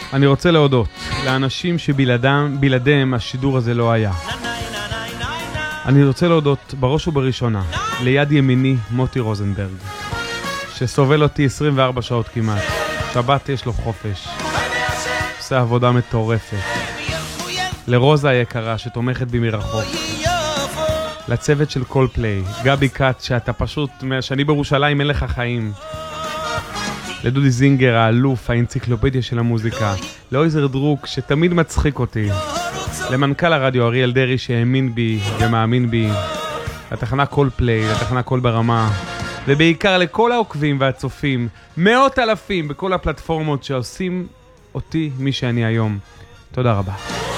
אני רוצה להודות לאנשים שבלעדיהם השידור הזה לא היה. אני רוצה להודות בראש ובראשונה ליד ימיני מוטי רוזנברג, שסובל אותי 24 שעות כמעט. שבת יש לו חופש, עושה עבודה מטורפת. לרוזה היקרה שתומכת בי מרחוק, לצוות של קולפליי, גבי קאט שאתה פשוט, שאני בירושלים אין לך חיים, לדודי זינגר האלוף, האנציקלופדיה של המוזיקה, לאויזר דרוק שתמיד מצחיק אותי, למנכ"ל הרדיו אריאל דרי שהאמין בי ומאמין בי, לתחנה קולפליי, לתחנה קול ברמה, ובעיקר לכל העוקבים והצופים, 100,000 בכל הפלטפורמות שעושים אותי מי שאני היום. תודה רבה.